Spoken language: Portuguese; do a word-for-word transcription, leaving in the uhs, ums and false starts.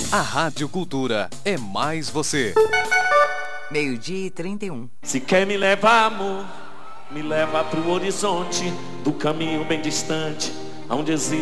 A Rádio Cultura é mais você. Meio-dia e trinta e um. Se quer me levar, amor, me leva pro horizonte do caminho bem distante, onde existe